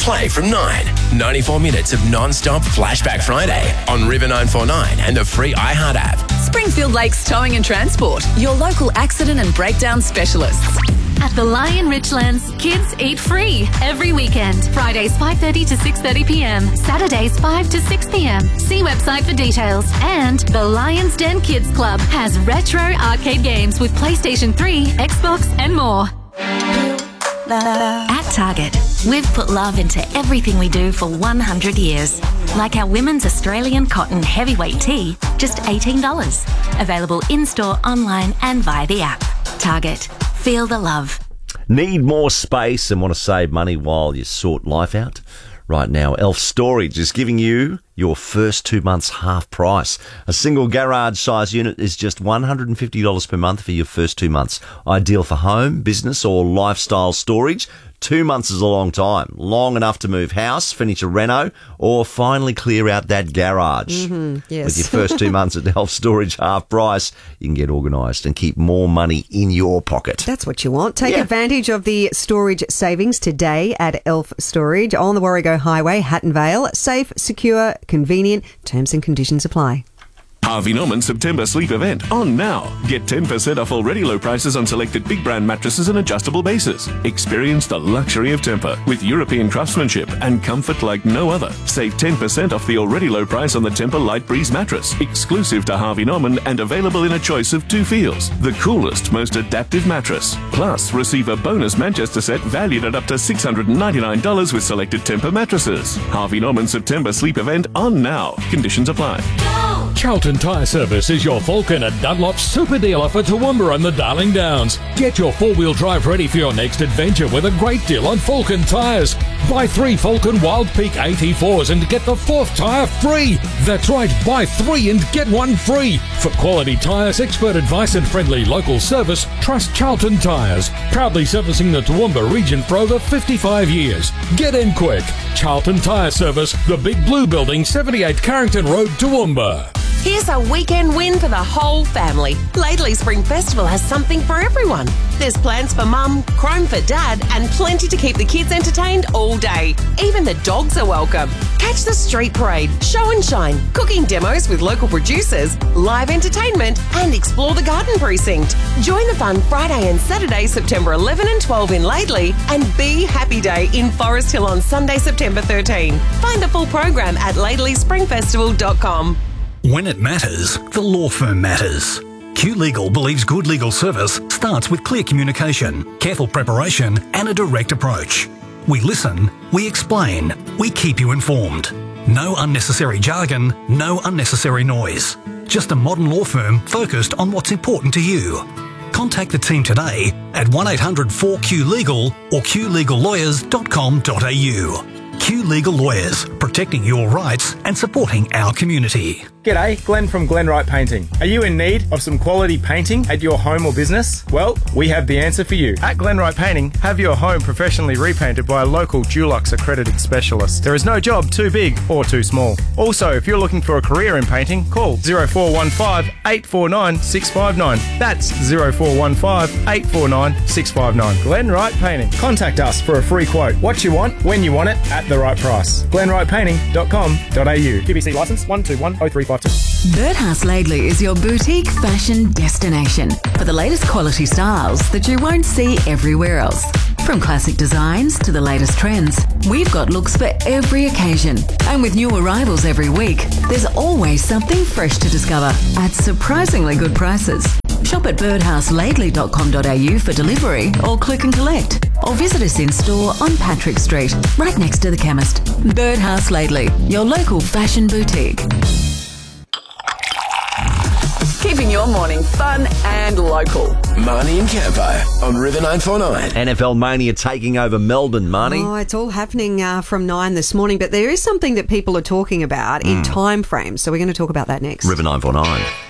play from 9. 94 minutes of non-stop Flashback Friday on River 949 and the free iHeart app. Springfield Lakes Towing and Transport, your local accident and breakdown specialists. At the Lion Richlands, kids eat free every weekend. Fridays 5:30 to 6:30 p.m. Saturdays 5 to 6 p.m. See website for details. And the Lion's Den Kids Club has retro arcade games with PlayStation 3, Xbox and more. At Target, we've put love into everything we do for 100 years. Like our women's Australian cotton heavyweight tee, just $18. Available in-store, online and via the app. Target. Feel the love. Need more space and want to save money while you sort life out? Right now, Elf Storage is giving you your first 2 months half price. A single garage size unit is just $150 per month for your first 2 months. Ideal for home, business or lifestyle storage. 2 months is a long time. Long enough to move house, finish a reno, or finally clear out that garage. Yes. With your first 2 months at Elf Storage half price, you can get organised and keep more money in your pocket. That's what you want. Take advantage of the storage savings today at Elf Storage on the Warrego Highway, Hatton Vale. Safe, secure, convenient. Terms and conditions apply. Harvey Norman September sleep event on now. Get 10% off already low prices on selected big brand mattresses and adjustable bases. Experience the luxury of Tempur with European craftsmanship and comfort like no other. Save 10% off the already low price on the Tempur Light Breeze mattress, exclusive to Harvey Norman and available in a choice of 2 feels. The coolest, most adaptive mattress. Plus, receive a bonus Manchester set valued at up to $699 with selected Tempur mattresses. Harvey Norman September sleep event on now. Conditions apply. Charlton Tyre Service is your Falcon and Dunlop super dealer for Toowoomba and the Darling Downs. Get your four-wheel drive ready for your next adventure with a great deal on Falcon tyres. Buy 3 Falcon Wild Peak AT4s and get the 4th tyre free. That's right, buy 3 and get 1 free. For quality tyres, expert advice and friendly local service, trust Charlton Tyres. Proudly servicing the Toowoomba region for over 55 years. Get in quick. Charlton Tyre Service, the Big Blue Building, 78 Carrington Road, Toowoomba. Here's a weekend win for the whole family. Laidley Spring Festival has something for everyone. There's plans for mum, chrome for dad, and plenty to keep the kids entertained all day. Even the dogs are welcome. Catch the street parade, show and shine, cooking demos with local producers, live entertainment, and explore the garden precinct. Join the fun Friday and Saturday, September 11 and 12 in Laidley, and Be Happy Day in Forest Hill on Sunday, September 13. Find the full program at laidleyspringfestival.com. When it matters, the law firm matters. Q Legal believes good legal service starts with clear communication, careful preparation, and a direct approach. We listen, we explain, we keep you informed. No unnecessary jargon, no unnecessary noise. Just a modern law firm focused on what's important to you. Contact the team today at 1-800-4Q-LEGAL or qlegallawyers.com.au. Q Legal Lawyers, protecting your rights and supporting our community. G'day, Glenn from Glenwright Painting. Are you in need of some quality painting at your home or business? Well, we have the answer for you. At Glenwright Painting, have your home professionally repainted by a local Dulux accredited specialist. There is no job too big or too small. Also, if you're looking for a career in painting, call 0415 849 659. That's 0415 849 659. Glenwright Painting. Contact us for a free quote. What you want, when you want it, at the right price. glenwrightpainting.com.au. QBC licence 1210352. Birdhouse Laidley is your boutique fashion destination for the latest quality styles that you won't see everywhere else. From classic designs to the latest trends, we've got looks for every occasion. And with new arrivals every week, there's always something fresh to discover at surprisingly good prices. Shop at birdhouselaidley.com.au for delivery or click and collect. Or visit us in store on Patrick Street, right next to the chemist. Birdhouse Laidley, your local fashion boutique. Keeping your morning fun and local. Marnie and Campo on River 949. NFL Mania taking over Melbourne, Marnie. Oh, it's all happening from 9 this morning, but there is something that people are talking about in time frames, so we're going to talk about that next. River 949.